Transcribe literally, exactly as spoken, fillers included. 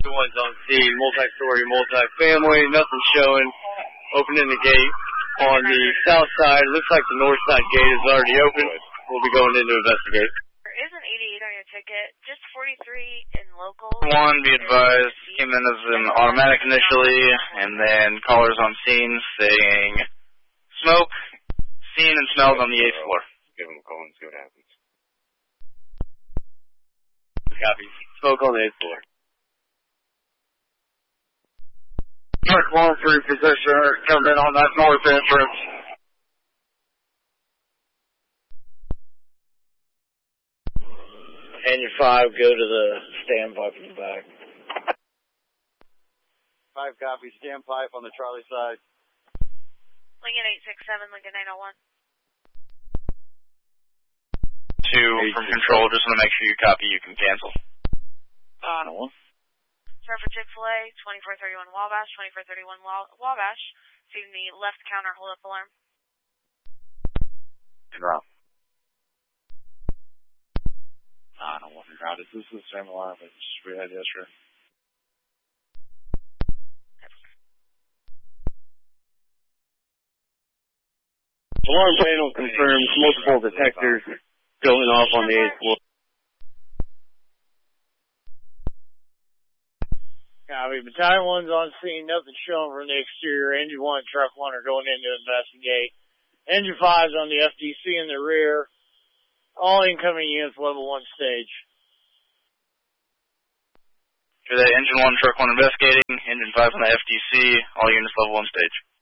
One's on scene, multi-story, multi-family, nothing showing. Opening the gate on the south side. Looks like the north side gate is already open. We'll be going in to investigate. There is an eighty-eight on your ticket, just forty-three in local. One, be advised, came in as an automatic initially, and then callers on scene saying smoke, seen and smelled on the eighth floor. Give them a call and see what happens. Copy. Smoke on the eighth floor. Truck one three position coming in on that north entrance. And your five, go to the standpipe in the back. Five copy, standpipe on the Charlie side. Lincoln eight six seven, Lincoln nine oh one. Two from control, just want to make sure you copy, you can cancel. I don't know. Sir for Chick-fil-A, twenty-four thirty-one Wabash, twenty-four thirty-one Wabash. Receiving the left counter hold-up alarm. En route. I don't want to route it. This is the same alarm that we had yesterday. Alarm panel confirms multiple detectors going off on the eighth floor. Copy. Battalion one's on scene. Nothing showing from the exterior. Engine one, truck one are going in to investigate. Engine five's on the F D C in the rear. All incoming units level one stage. For that engine one, truck one investigating. Engine five on the F D C. All units level one stage.